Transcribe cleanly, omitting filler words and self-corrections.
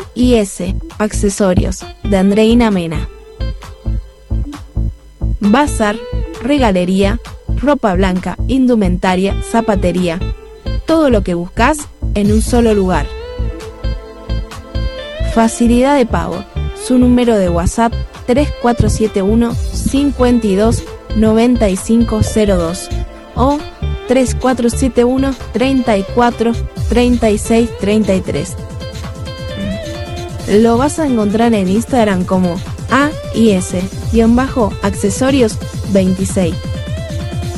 A&S Accesorios de Andreina Mena. Bazar, regalería, ropa blanca, indumentaria, zapatería. Todo lo que buscas en un solo lugar. Facilidad de pago. Su número de WhatsApp 3471 52 9502 o 3471 34 36 33. Lo vas a encontrar en Instagram como A&S-accesorios 26.